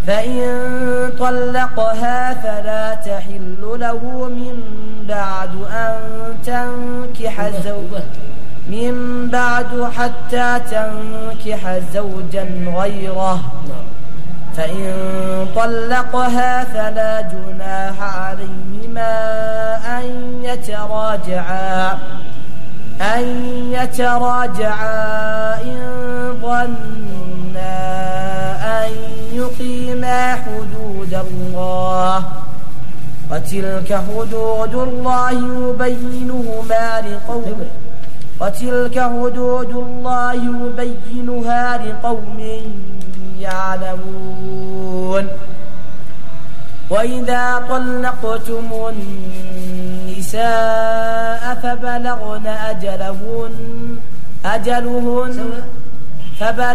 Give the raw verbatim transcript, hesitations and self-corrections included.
فإن طلقها فلا تحل له من بعد أن تنكح زوجا من بعد حتى تنكح زوجا غيره. فإن طلقها فلا جناح عليهما أن يتراجعا أن يتراجعا إن ظنا أن يقيما حدود الله، وتلك حدود الله يبينهما لقوم وتلك حدود الله يبينها لقوم يعلمون. وإذا طلقتم النساء فبلغن أجلهن أجلهن فبلغن